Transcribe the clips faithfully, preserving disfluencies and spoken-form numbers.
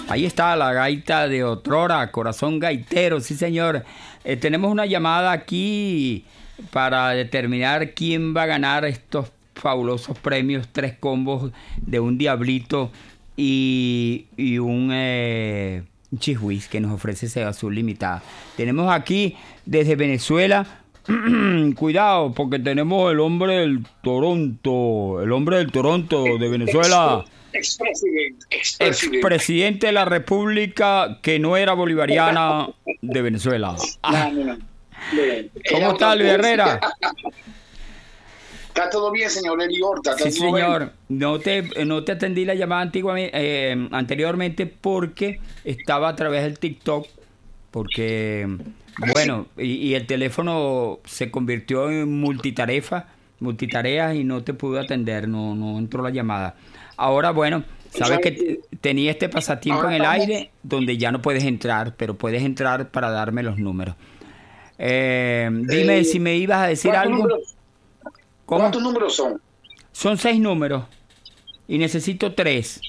Ahí está la gaita de otrora, corazón gaitero, sí señor. Eh, tenemos una llamada aquí para determinar quién va a ganar estos fabulosos premios, tres combos de un diablito y, y un eh, chihuis que nos ofrece Sega Azul Limitada. Tenemos aquí desde Venezuela, cuidado porque tenemos el hombre del Toronto, el hombre del Toronto de Venezuela. Expresidente, expresidente. Expresidente de la República que no era bolivariana de Venezuela. Ah. No, no, no. ¿Cómo está Luis Herrera? Está todo bien, señor Eli Horta. Sí, señor. No te, no te atendí la llamada antigua, eh, anteriormente porque estaba a través del TikTok, porque, bueno, y, y el teléfono se convirtió en multitarefa, multitareas y no te pude atender, no, no entró la llamada. Ahora, bueno, sabes que t- tenía este pasatiempo en el aire donde ya no puedes entrar, pero puedes entrar para darme los números. Eh, dime eh, si me ibas a decir algo. Números? ¿Cómo? ¿Cuántos números son? Son seis números y necesito tres.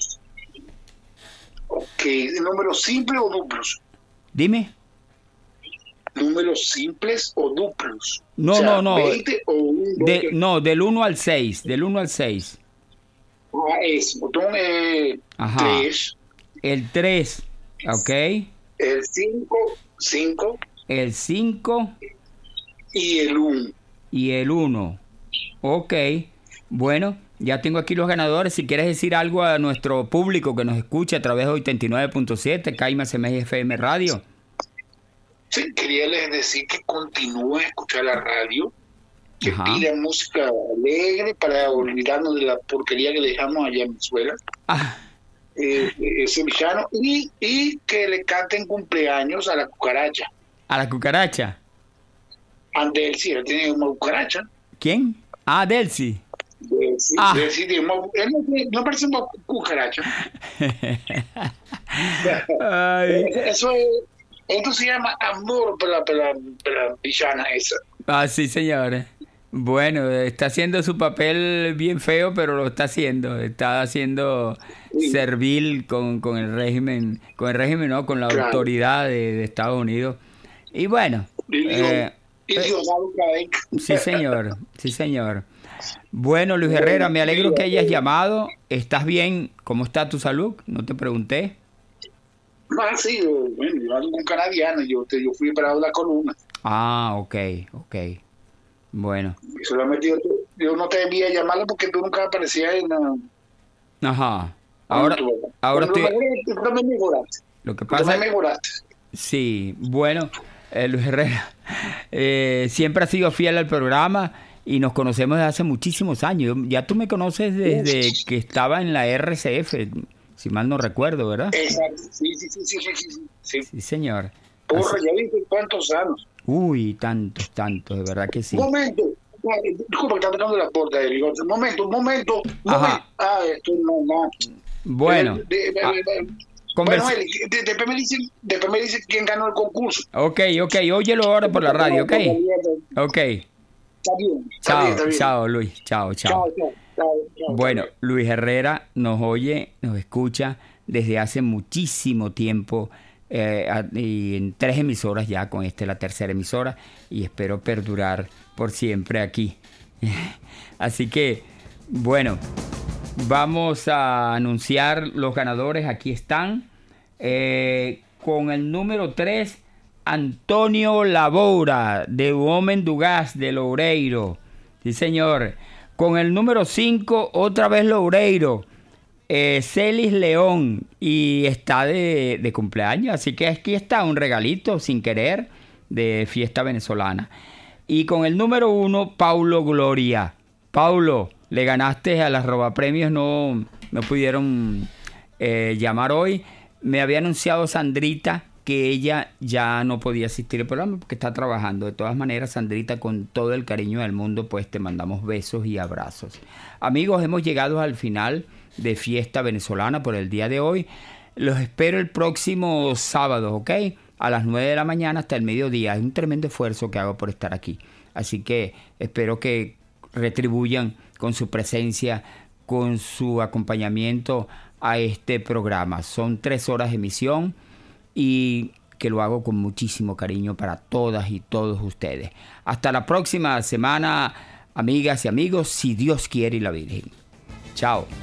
Ok, ¿números simples o duplos? Dime. ¿Números simples o duplos? No, o sea, no, no. veinte o un, de, no, del uno al seis. Del uno al seis. Ah, es, botón eh, tres. El tres, ok. El cinco, cinco. El cinco. Y el uno. Y el uno. Ok. Bueno, ya tengo aquí los ganadores. Si quieres decir algo a nuestro público que nos escucha a través de ochenta y nueve punto siete, Caima C M I F M Radio. Sí, quería les decir que continúe a escuchar la radio, que Ajá. pida música alegre para olvidarnos de la porquería que dejamos allá en Venezuela, ah. eh, eh, sevillano, y, y que le canten cumpleaños a la cucaracha. ¿A la cucaracha? A Delcy, él tiene una cucaracha. ¿Quién? Ah, Delcy. Delcy, ah. Delcy tiene una, él no, no parece una cucaracha. Ay. Eso es... Esto se llama amor para la, para, para la villana esa. Ah, sí, señores. Bueno, está haciendo su papel bien feo, pero lo está haciendo. Está haciendo sí. servil con, con el régimen, con el régimen, no, con la claro. autoridad de, de Estados Unidos. Y bueno. Eh, eh, sí, señor. Sí, señor. Bueno, Luis Herrera, me alegro que hayas llamado. ¿Estás bien? ¿Cómo está tu salud? No te pregunté. Ah, sí, yo, bueno, yo ando con canadiano, yo, yo fui operado de la columna. Ah, ok, ok. Bueno. Solamente yo, yo no te envié a llamarla porque tú nunca aparecías en la... Ajá. Ahora, ahora estoy... Lo, me mejoraste. Lo que pasa... me mejoraste. Sí, bueno, eh, Luis Herrera, eh, siempre has sido fiel al programa y nos conocemos desde hace muchísimos años. Ya tú me conoces desde que estaba en la R C F, si mal no recuerdo, ¿verdad? Exacto, sí, sí, sí, sí, sí, sí. Sí, señor. Porra, ya viste cuántos años. Uy, tantos, tantos, de verdad que sí. Un momento, disculpa que está tocando la puerta, Eli. Un momento, un momento. Ajá. Ah, esto no, no. Bueno. De, de, de, ah, de, conversa- bueno, Eli, de, después me dicen, después me dicen quién ganó el concurso. Ok, ok, óyelo ahora por la radio, ok. Ok. Está bien. Está Chao, bien, está bien. chao, Luis. Chao, chao. Chao, chao. chao, chao Bueno, chao. Luis Herrera nos oye, nos escucha desde hace muchísimo tiempo eh, y en tres emisoras ya, con esta la tercera emisora, y espero perdurar por siempre aquí. Así que, bueno, vamos a anunciar los ganadores. Aquí están. Eh, con el número tres, Antonio Laboura, de Homem do Gás, de Loureiro. Sí, señor. Con el número cinco, otra vez Loureiro. Eh, Celis León, y está de, de cumpleaños, así que aquí está un regalito sin querer de fiesta venezolana. Y con el número uno, Paulo Gloria. Paulo, le ganaste a las robapremios, no, no pudieron eh, llamar hoy. Me había anunciado Sandrita que ella ya no podía asistir al programa porque está trabajando. De todas maneras, Sandrita, con todo el cariño del mundo, pues te mandamos besos y abrazos. Amigos, hemos llegado al final de Fiesta Venezolana por el día de hoy. Los espero el próximo sábado, ¿ok? A las nueve de la mañana hasta el mediodía. Es un tremendo esfuerzo que hago por estar aquí. Así que espero que retribuyan con su presencia, con su acompañamiento a este programa. Son tres horas de emisión y que lo hago con muchísimo cariño para todas y todos ustedes. Hasta la próxima semana, amigas y amigos, si Dios quiere y la Virgen. Chao.